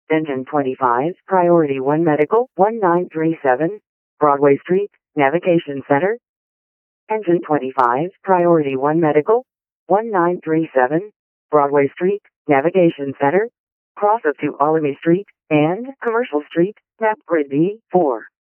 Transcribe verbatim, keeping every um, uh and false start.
Engine twenty-five, Priority one Medical, one nine three seven, Broadway Street, Navigation Center. Engine twenty-five, Priority one Medical, one nine three seven, Broadway Street, Navigation Center. Cross of Tuolumne Street and Commercial Street, map grid B four.